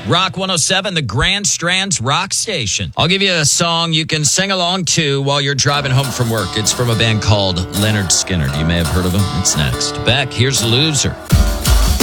Rock 107, the Grand Strands Rock Station. I'll give you a song you can sing along to while you're driving home from work. It's from a band called Leonard Skinner. You may have heard of them. It's next. Beck, here's Loser.